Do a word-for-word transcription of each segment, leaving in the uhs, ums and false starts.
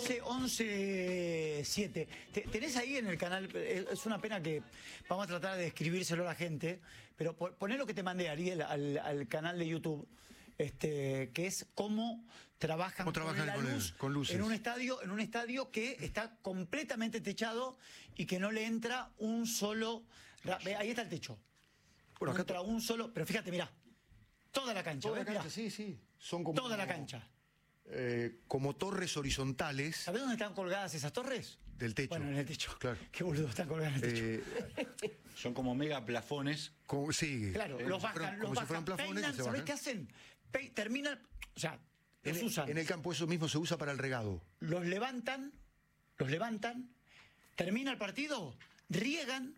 once, once, siete. Tenés ahí en el canal, es una pena que vamos a tratar de describírselo a la gente, pero poné lo que te mandé, Ariel, al, al canal de YouTube, este, que es cómo trabajan, ¿Cómo trabajan con la con, luz el, con luces en un estadio, en un estadio que está completamente techado y que no le entra un solo... Ahí está el techo. Bueno, acá entra un solo, pero fíjate, mirá, toda la cancha. Toda ¿ves? la cancha, Mirá. sí, sí. Son como, toda la cancha. Eh, como torres horizontales. ¿Sabés dónde están colgadas esas torres? Del techo. Bueno, en el techo. Claro. Qué boludo, están colgadas en el techo. Eh, Son como mega plafones. Como, sí. Claro, eh, los bajan, fueran, los como bajan, si fueran plafones, peinan, se ¿sabés bajan. qué hacen? Pe terminan, o sea, los En, usan. en el campo eso mismo se usa para el regado. Los levantan, los levantan, termina el partido, riegan,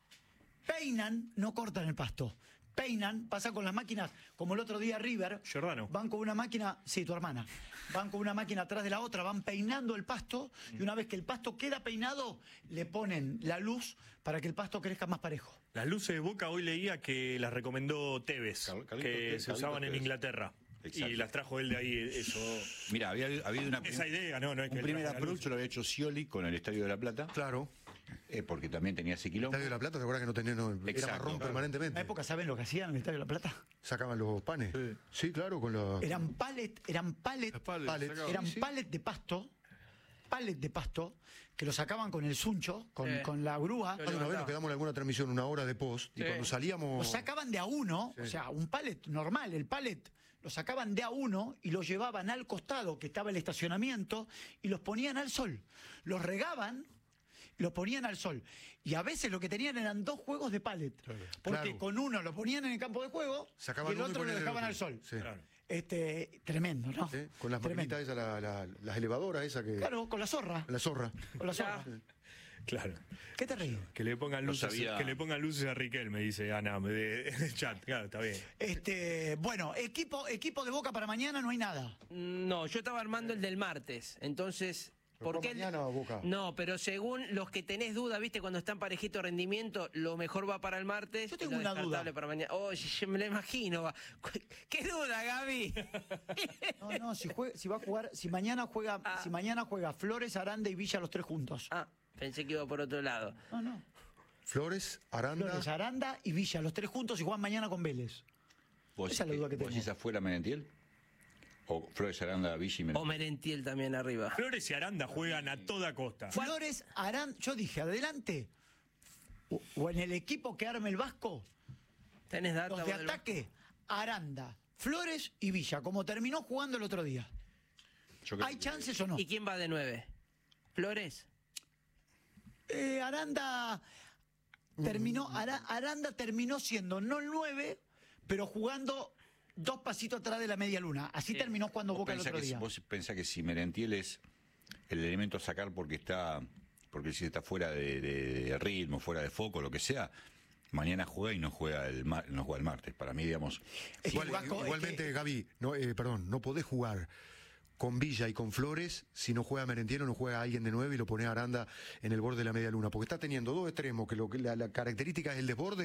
peinan, no cortan el pasto. Peinan, pasan con las máquinas, como el otro día River. Giordano. Van con una máquina, sí, tu hermana. Van con una máquina atrás de la otra, van peinando el pasto, y una vez que el pasto queda peinado, le ponen la luz para que el pasto crezca más parejo. Las luces de Boca hoy leía que las recomendó Tevez, Cal- Calito que Tevez, se Calito usaban en Tevez. Inglaterra. Exacto. Y las trajo él de ahí, eso. Mira, había habido una Esa idea, no, no es que un él primer trajo la approach luz. lo había hecho Scioli con el Estadio de La Plata, Claro. eh, porque también tenía ese quilombo. Estadio de la Plata, ¿te acuerdas que no tenía, no, era Exacto, marrón claro. permanentemente? En la época, ¿saben lo que hacían en el Estadio de La Plata? Sacaban los panes. Sí. Sí, claro, con la... Eran pallet, eran pallet, Pallet, Pallet. sacaba. eran Sí, sí. pallet de pasto, pallet de pasto, que lo sacaban con el suncho, con, Sí. con la grúa. Yo Más de una vez nos quedamos en alguna transmisión una hora de post y Sí. cuando salíamos... Lo sacaban de a uno, Sí. o sea, un pallet normal, el pallet lo sacaban de a uno y lo llevaban al costado, que estaba el estacionamiento, y los ponían al sol. Los regaban y los ponían al sol. Y a veces lo que tenían eran dos juegos de pallet. Porque Claro. con uno lo ponían en el campo de juego Sacaban y el uno y otro lo ponían el dejaban otro. al sol. Sí. Claro. Este, tremendo, ¿no? Sí, con las Tremendo. maquinitas esas, la- la- las elevadoras esas que... Claro, con la zorra. La zorra. Con la zorra. Claro. ¿Qué te reís? Que le pongan No luces, sabía. que le pongan luces a Riquel, me dice Ana de, de chat. Claro, está bien. Este, bueno, equipo, equipo de Boca para mañana no hay nada. No, yo estaba armando el del martes, entonces... ¿Pero ¿Por para qué el- mañana o Boca? No, pero según los que tenés duda, viste, cuando están parejito de rendimiento, lo mejor va para el martes. Yo tengo y lo una descartable duda. para mañana. Oh, yo me lo imagino. va. ¿Qué duda, Gaby? No, no, si, juega, si va a jugar, si mañana juega, Ah. si mañana juega Flores, Aranda y Villa los tres juntos. Ah, pensé que iba por otro lado. No, no. Flores, Aranda... Flores, Aranda y Villa, los tres juntos y juegan mañana con Vélez. ¿Vos Esa es la duda que ¿Vos tengo. decís afuera Merentiel? ¿O Flores Aranda, Vichy, O Merentiel también arriba. Flores y Aranda juegan a toda costa. Flores, Aranda, yo dije, adelante. O, o en el equipo que arme el Vasco, ¿Tenés data los de vos del- ataque, Aranda, Flores y Villa, como terminó jugando el otro día. Yo creo ¿Hay que- chances o no? ¿Y quién va de nueve? ¿Flores? Eh, Aranda terminó, Ara- Aranda terminó siendo no el nueve, pero jugando dos pasitos atrás de la media luna. Así Sí. terminó jugando ¿Vos Boca el pensás otro que si- día. ¿Vos pensás que si Merentiel es el elemento a sacar porque está porque si está fuera de, de- de ritmo, fuera de foco, lo que sea, mañana juega y no juega el mar- no juega el martes? Para mí, digamos, Es que Igual- el Vasco- es igualmente, que- Gaby, no, eh, perdón, no podés jugar con Villa y con Flores si no juega Merentiel o no juega alguien de nueve y lo pone a Aranda en el borde de la media luna, porque está teniendo dos extremos, que lo que la, la característica es el desborde.